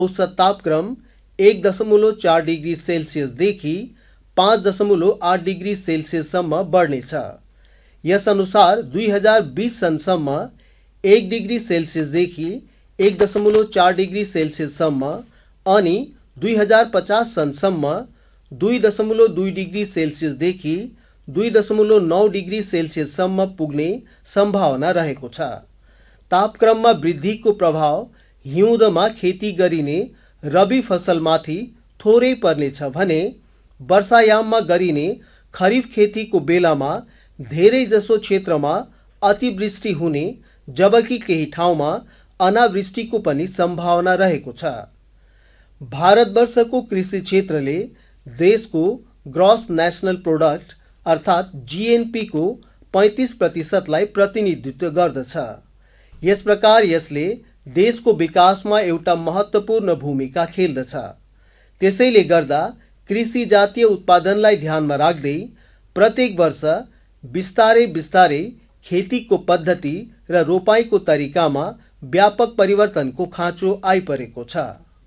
औसत तापक्रम 1.4 degree सेल्सियसदेखि 5.8 degree सेल्सियससम्म बढ्नेछ। यस अनुसार 2020 सनसम्म 1 डिग्री सेल्सियसदेखि 1.4 डिग्री सेल्सियससम्म अनि 2050 सनसम्म 2.2 डिग्री सेल्सियसदेखि 2.9 डिग्री सेल्सियससम्म पुग्ने सम्भावना रहेको छ। तापक्रममा वृद्धिको प्रभाव हिउँदमा खेती गरिने रबी फसलमाथि थोरै पर्नेछ भने वर्षायाममा गरिने खरिफ खेतीको बेलामा धेरै जसो क्षेत्रमा अतिवृष्टि हुने जबकि केही ठाउँमा अनावृष्टिको पनि सम्भावना रहेको छ। भारतवर्षको कृषि क्षेत्रले देशको ग्रॉस नेशनल प्रोडक्ट अर्थात् जीएनपी को 35% प्रतिनिधित्व गर्दछ। यस प्रकार यसले देशको विकासमा एउटा महत्त्वपूर्ण भूमिका खेल्दछ। त्यसैले गर्दा कृषि जातीय उत्पादनलाई ध्यानमा राख्दै प्रत्येक वर्ष बिस्तारै बिस्तारै खेतीको पद्धति र रोपाइँको तरिकामा व्यापक परिवर्तनको खाँचो आइपरेको छ।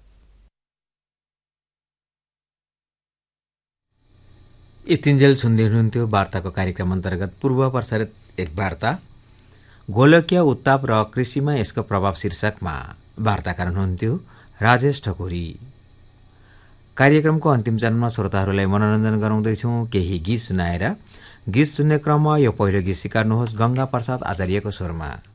यतिन्जेल सुन्दै हुनुहुन्थ्यो वार्ताको कार्यक्रम अन्तर्गत पूर्व प्रसारित एक वार्ता गोलकीय उत्ताप र कृषिमा यसको प्रभाव शीर्षकमा वार्ताकार हुनुहुन्थ्यो राजेश ठकुरी। कार्यक्रमको अन्तिम चरणमा श्रोताहरूलाई मनोरञ्जन गराउँदैछौँ केही गीत सुनाएर। गीत सुन्ने क्रममा यो पहिलो गीत स्वीकार्नुहोस् गंगा प्रसाद आचार्यको स्वरमा।